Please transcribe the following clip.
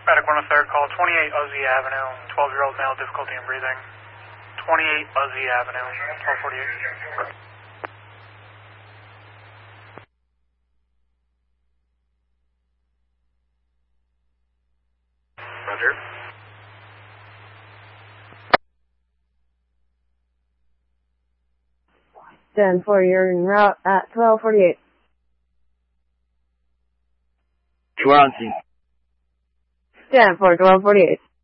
Medic 103rd, call 28 Ozzie Avenue, 12-year-old male, difficulty in breathing. 28 Ozzie Avenue, 1248. Roger. Stand for, you're en route at 1248. You are on scene. Stand for 1248.